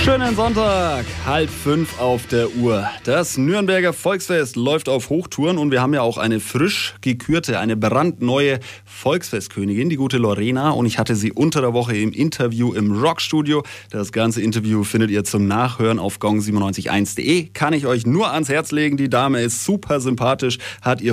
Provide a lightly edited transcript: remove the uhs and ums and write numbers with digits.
Schönen Sonntag, 4:30 auf der Uhr. Das Nürnberger Volksfest läuft auf Hochtouren und wir haben ja auch eine frisch gekürte, eine brandneue Volksfestkönigin, die gute Lorena. Und ich hatte sie unter der Woche im Interview im Rockstudio. Das ganze Interview findet ihr zum Nachhören auf gong971.de. Kann ich euch nur ans Herz legen. Die Dame ist super sympathisch, hat ihr